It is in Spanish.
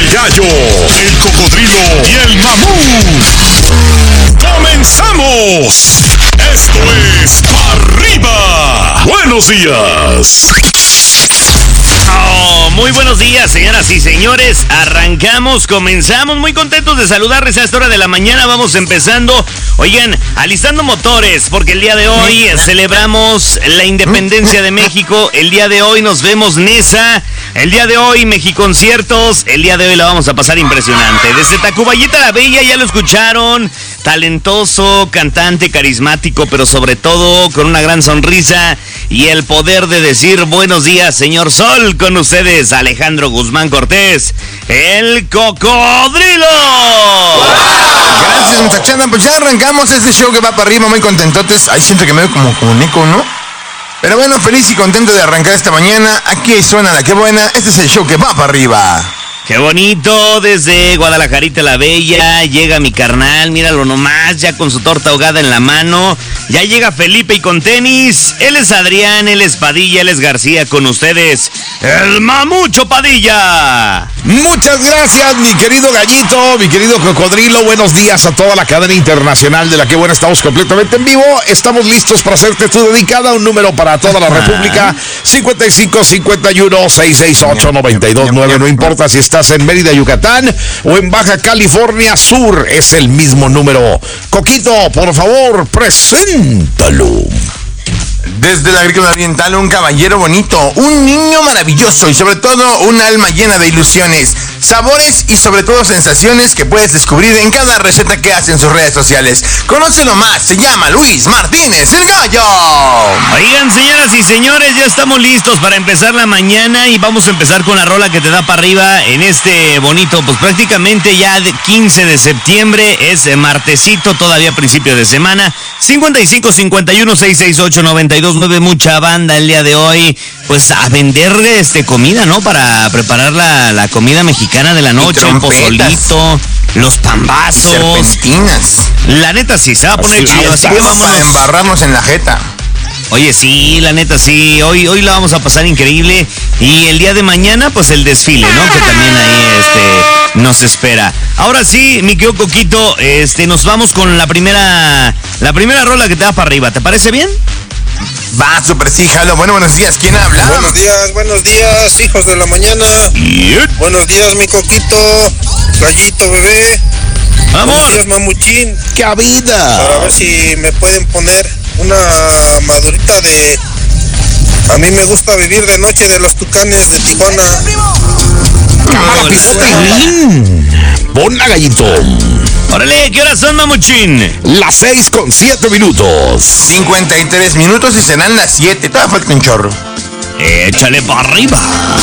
gallo, el cocodrilo y el mamut. ¡Comenzamos! Esto es ¡Arriba! ¡Buenos días! Muy buenos días, señoras y señores. Arrancamos, comenzamos. Muy contentos de saludarles a esta hora de la mañana. Vamos empezando. Oigan, alistando motores, porque el día de hoy celebramos la independencia de México. El día de hoy nos vemos Nesa. El día de hoy Mexiconciertos. El día de hoy la vamos a pasar impresionante. Desde Tacubaya la Bella, ya lo escucharon. Talentoso, cantante, carismático, pero sobre todo con una gran sonrisa y el poder de decir buenos días, señor Sol. Con ustedes, Alejandro Guzmán Cortés, el cocodrilo. Gracias, muchachada. Pues ya arrancamos este show que va para arriba, muy contentotes. Ay, siento que me veo como un eco, ¿no? Pero bueno, feliz y contento de arrancar esta mañana. Aquí suena la que buena. Este es el show que va para arriba. Qué bonito, desde Guadalajarita la Bella, llega mi carnal, míralo nomás, ya con su torta ahogada en la mano, ya llega Felipe y con tenis, él es Adrián, él es Padilla, él es García, con ustedes, el Mamucho Padilla. Muchas gracias, mi querido gallito, mi querido cocodrilo, buenos días a toda la cadena internacional de la que buena, estamos completamente en vivo, estamos listos para hacerte tu dedicada, un número para toda la República, 55 51 668 929, no importa si estás en Mérida, Yucatán o en Baja California Sur, es el mismo número. Coquito, por favor, preséntalo. Desde la agrícola oriental, un caballero bonito, un niño maravilloso y sobre todo un alma llena de ilusiones, sabores y sobre todo sensaciones que puedes descubrir en cada receta que hace en sus redes sociales. Conócelo más, se llama Luis Martínez, el gallo. Oigan, señoras y señores, ya estamos listos para empezar la mañana y vamos a empezar con la rola que te da para arriba en este bonito, pues prácticamente ya de 15 de septiembre, es martesito, todavía principio de semana, 55 51 668 929, mucha banda el día de hoy, pues a vender comida, ¿no? Para preparar la comida mexicana de la noche, el pozolito, los pambazos, serpentinas. La neta sí, se va a poner chido, así que vámonos para embarrarnos en la jeta. Oye, sí, la neta sí, hoy la vamos a pasar increíble y el día de mañana pues el desfile, ¿no? Que también ahí nos espera. Ahora sí, mi querido Coquito, nos vamos con la primera rola que te da para arriba, ¿te parece bien? Va, super sí, jalo. Bueno, buenos días, ¿quién habla? Buenos días, hijos de la mañana. Buenos días, mi Coquito, gallito, bebé. ¡Vamos! Buenos días, mamuchín. ¡Qué vida! Para ver si me pueden poner una madurita de... A mí me gusta vivir de noche de los Tucanes de Tijuana. ¡Cámara, pisote! ¡Ponla, gallito! ¡Órale! ¿Qué horas son, mamuchín? Las 6:07. 53 minutos y serán las 7. Todavía falta un chorro. Échale para arriba.